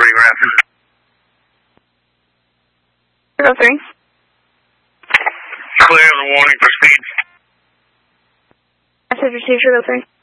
Grafton. Go 3. Clear the warning for speed. Message received, Sugar 3.